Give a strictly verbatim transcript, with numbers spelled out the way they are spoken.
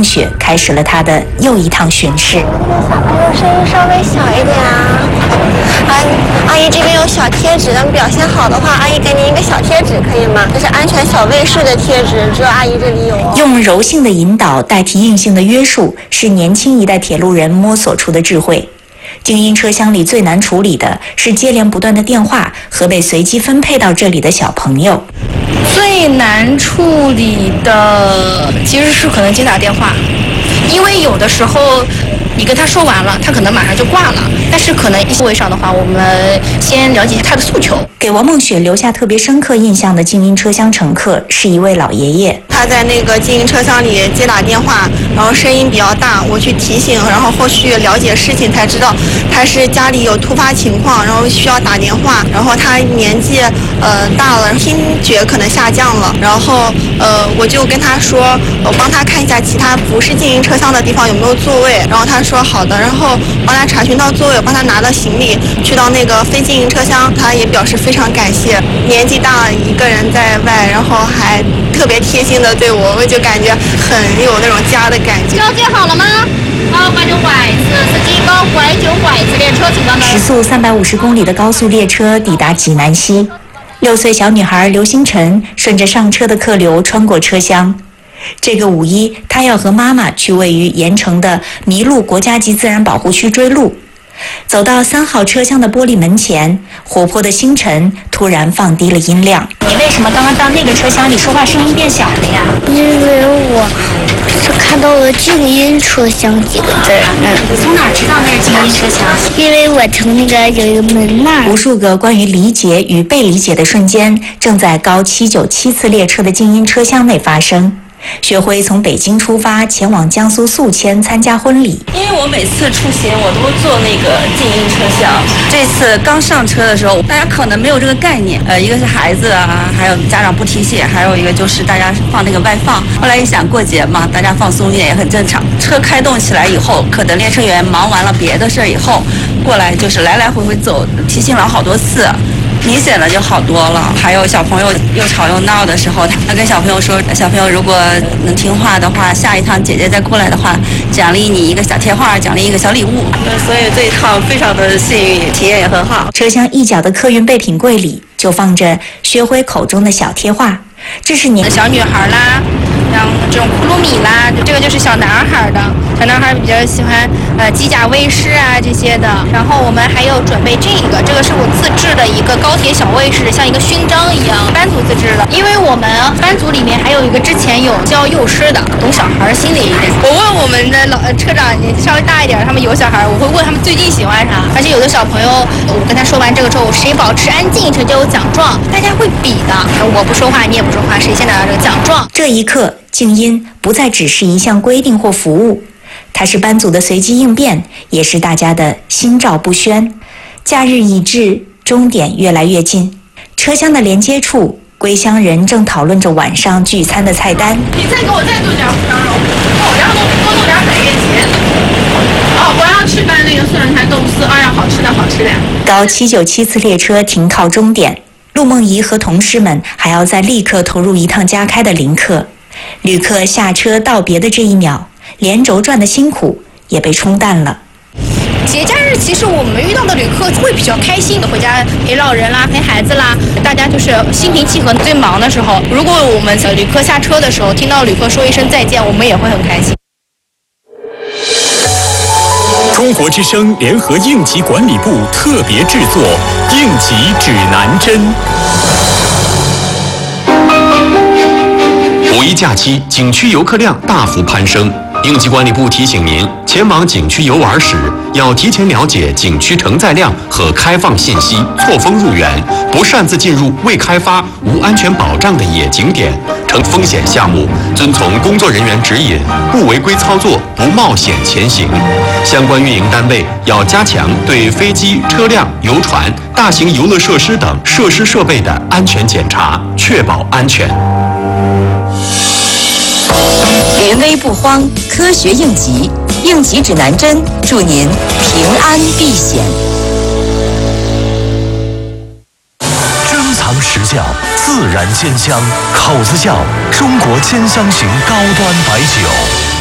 雪开始了她的又一趟巡视。 小朋友声音稍微小一点啊。阿姨，阿姨这边有小贴纸，咱们表现好的话，阿姨给您一个小贴纸可以吗？这是安全小卫士的贴纸，只有阿姨这里有哦。 用柔性的引导代替硬性的约束，是年轻一代铁路人摸索出的智慧。静音车厢里最难处理的是接连不断的电话和被随机分配到这里的小朋友。 最难处理的其实是可能接打电话，因为有的时候你跟他说完了，他可能马上就挂了，但是可能座位上的话，我们先了解他的诉求。 给王梦雪留下特别深刻印象的静音车厢乘客是一位老爷爷， 他在那个静音车厢里接打电话，然后声音比较大，我去提醒，然后后续了解事情才知道他是家里有突发情况，然后需要打电话，然后他年纪呃大了，听觉可能下降了，然后呃我就跟他说，我帮他看一下其他不是静音车厢的地方有没有座位，然后他说好的，然后帮他查询到座位，帮他拿了行李去到那个非静音车厢，他也表示非常感谢，年纪大了一个人在外，然后还特别贴心的对我，我就感觉很有那种家的感觉。 交接好了吗？好，拐九拐子，司机高拐九拐子列车，请到那。 时速三百五十公里的高速列车抵达济南西，六岁小女孩刘星辰顺着上车的客流穿过车厢。这个五一，她要和妈妈去位于盐城的麋鹿国家级自然保护区追鹿。走到三号车厢的玻璃门前，活泼的星辰突然放低了音量。你为什么刚刚到那个车厢里说话声音变小了呀？ 因为我是看到了静音车厢几个字儿。 你从哪儿知道那是静音车厢？ 因为我从那个有一个门那儿。 无数个关于理解与被理解的瞬间，正在高七九七次列车的静音车厢内发生。薛辉从北京出发，前往江苏宿迁参加婚礼。 因为我每次出行我都坐那个静音车厢，这次刚上车的时候，大家可能没有这个概念。呃，一个是孩子啊，还有家长不提醒，还有一个就是大家放那个外放。后来一想，过节嘛，大家放松一点也很正常。车开动起来以后，可能列车员忙完了别的事儿以后，过来就是来来回回走，提醒了好多次。明显的就好多了。还有小朋友又吵又闹的时候，他跟小朋友说，小朋友如果能听话的话，下一趟姐姐再过来的话，奖励你一个小贴画，奖励一个小礼物。所以这一趟非常的幸运，体验也很好。 车厢一角的客运备品柜里就放着薛辉口中的小贴画，这是年小女孩啦，像这种库鲁米啦，这个就是小男孩的。小男孩比较喜欢呃机甲卫士啊这些的。然后我们还有准备这个，这个是我自制的一个高铁小卫士，像一个勋章一样，班组自制的。因为我们班组里面还有一个之前有教幼师的，懂小孩心理一点。我问我们的老车长年纪稍微大一点，他们有小孩，我会问他们最近喜欢啥。而且有的小朋友，我跟他说完这个之后，谁保持安静，谁就有奖状，大家会比的。我不说话，你也不说话，谁先拿到这个奖状？ 这一刻，静音不再只是一项规定或服务。它是班组的随机应变，也是大家的心照不宣。假日已至，终点越来越近，车厢的连接处，归乡人正讨论着晚上聚餐的菜单。 你再给我再做点羊肉，哦，然后多弄点百叶结。哦，我要吃拌那个蒜苔豆丝，哎呀，好吃的好吃的。 高七九七次列车停靠终点，陆梦怡和同事们还要再立刻投入一趟加开的临客。旅客下车道别的这一秒，连轴转的辛苦也被冲淡了。 节假日其实我们遇到的旅客会比较开心的，回家陪老人啦，陪孩子啦，大家就是心平气和。最忙的时候，如果我们旅客下车的时候听到旅客说一声再见，我们也会很开心。 中国之声联合应急管理部特别制作《应急指南针》。五一假期，景区游客量大幅攀升。应急管理部提醒您，前往景区游玩时，要提前了解景区承载量和开放信息，错峰入园，不擅自进入未开发、无安全保障的野景点、成风险项目，遵从工作人员指引，不违规操作，不冒险前行。相关运营单位要加强对飞机、车辆、游船、大型游乐设施等设施设备的安全检查，确保安全。 临危不慌，科学应急，应急指南针，祝您平安避险。 珍藏实窖，自然鲜香，口子窖，中国千香型高端白酒。